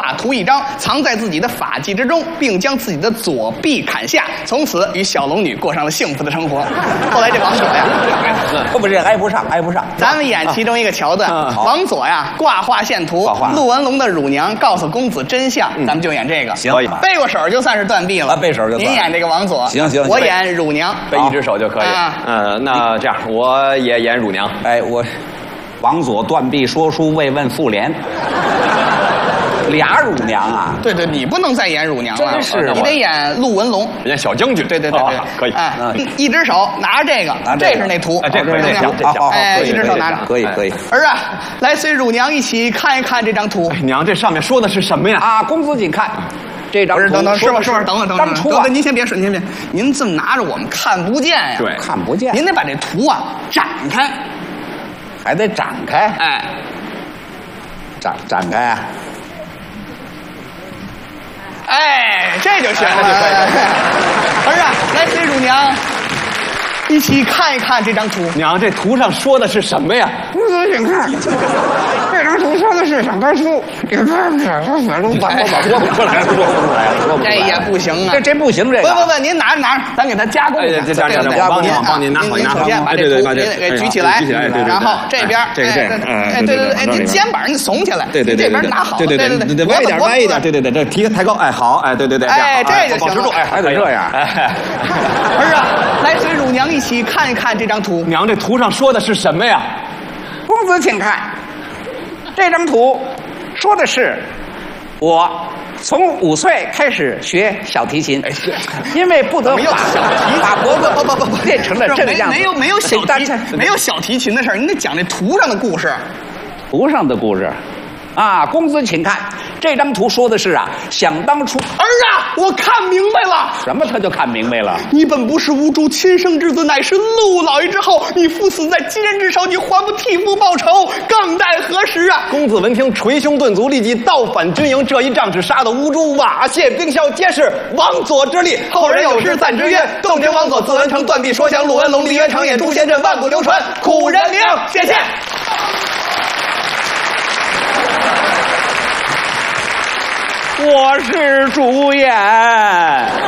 把图一张，藏在自己的发髻之中，并将自己的左臂砍下，从此与小龙女过上了幸福的生活。后来这王佐呀， 不是挨不上。 咱们演其中一个桥段，王佐呀挂画献图，陆文龙的乳娘告诉公子真相，咱们就演这个。 行， 背过手就算是断臂了。 背手就算。 您演这个王佐， 行， 我演乳娘， 背一只手就可以。那这样我也演乳娘。 哎，王佐断臂说书慰问妇联，俩乳娘啊！ 对，你不能再演乳娘了， 真是你得演陆文龙， 演小将军。 对， 可以。 一只手拿着这个，这是那图， 这可以， 好， 一只手拿着， 可以。 儿啊，来随乳娘一起看一看这张图。 娘，这上面说的是什么呀？ 啊，公子请看。这张图等，师傅，等会儿。 当初啊， 您先别说，您这么拿着我们看不见呀。 对， 看不见。 您得把这图啊展开， 还得展开。 哎， 展开啊！ 哎，这就行了。儿啊，来随乳娘一起看一看这张图。 娘，这图上说的是什么呀？ 公子请看，这张图说的是想当初，这也不行啊， 这不行，这个不，您拿着，咱给他加工一下。 我帮您拿好。 您首先把这图给举起来，然后这边，对，肩膀你耸起来， 对， 这边拿好，对， 歪一点，对，这提抬高，哎，好，哎，对， 哎，这就行了， 保持住，哎， 还得这样， 哎， 儿啊，来随乳娘一起看一看这张图。 娘，这图上说的是什么呀？ 公子请看，这张图说的是我从5岁开始学小提琴，因为不得把脖子不练成了这个样子。 没有小提琴的事儿，您得讲这图上的故事。 图上的故事，啊，公子请看，这张图说的是啊，想当初。 儿啊，我看明白了。 什么？他就看明白了。 你本不是无主亲生之子，乃是陆老爷之后。你父死在金人之手，你还不替父报仇，更待何时啊？ 公子闻听，捶胸顿足，立即倒返军营。这一仗只杀得乌珠瓦谢兵校，皆是王佐之力。后人有诗赞之曰：洞庭王佐自文成，断臂说降陆文龙，梨园长演诛仙阵，万古流传苦人名。谢谢。 我是主演。